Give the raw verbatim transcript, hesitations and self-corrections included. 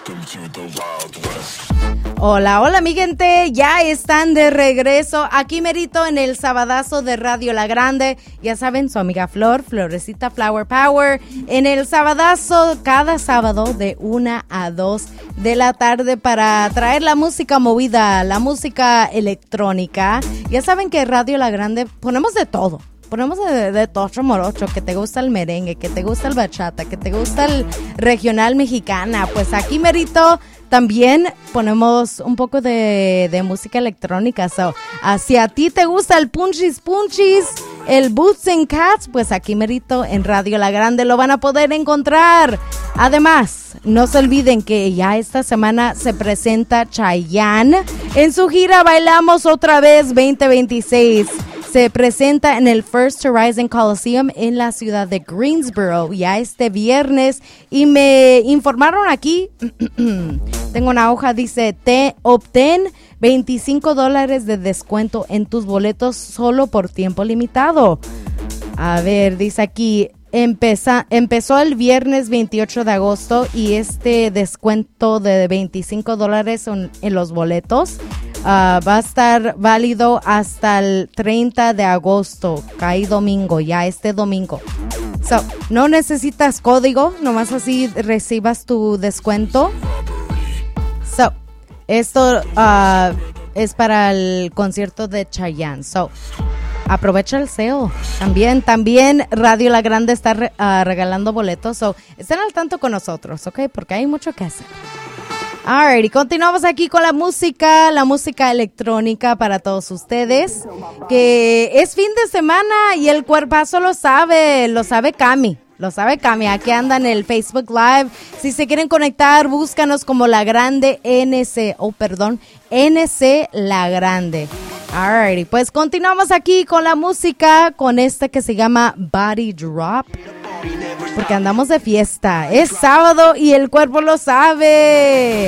Hola, hola mi gente, ya están de regreso aquí merito en el sabadazo de Radio La Grande. Ya saben, su amiga Flor, Florecita Flower Power, en el sabadazo cada sábado de una a dos de la tarde para traer la música movida, la música electrónica. Ya saben que Radio La Grande ponemos de todo. Ponemos de, de tocho morocho, que te gusta el merengue, que te gusta el bachata, que te gusta el regional mexicana. Pues aquí merito también ponemos un poco de, de música electrónica. So, uh, si a ti te gusta el punchis punchis, el Boots and Cats, pues aquí merito en Radio La Grande lo van a poder encontrar. Además, no se olviden que ya esta semana se presenta Chayanne en su gira Bailamos Otra Vez veinte veintiséis. Se presenta en el First Horizon Coliseum en la ciudad de Greensboro ya este viernes y me informaron aquí, tengo una hoja, dice, te obtén veinticinco dólares de descuento en tus boletos solo por tiempo limitado. A ver, dice aquí, empeza, empezó el viernes veintiocho de agosto y este descuento de veinticinco dólares en, en los boletos Uh, va a estar válido hasta el treinta de agosto, cae domingo, ya este domingo. So, no necesitas código, nomás así recibas tu descuento. So, esto uh, es para el concierto de Chayanne. So, aprovecha el sale. También, también Radio La Grande está re, uh, regalando boletos. So, estén al tanto con nosotros, ¿ok? Porque hay mucho que hacer. Alright, y continuamos aquí con la música, la música electrónica para todos ustedes, que es fin de semana y el cuerpazo lo sabe, lo sabe Cami, lo sabe Cami, aquí anda en el Facebook Live. Si se quieren conectar, búscanos como La Grande N C, oh perdón, N C La Grande. Alright, pues continuamos aquí con la música, con esta que se llama Body Drop. Porque andamos de fiesta, es sábado y el cuerpo lo sabe.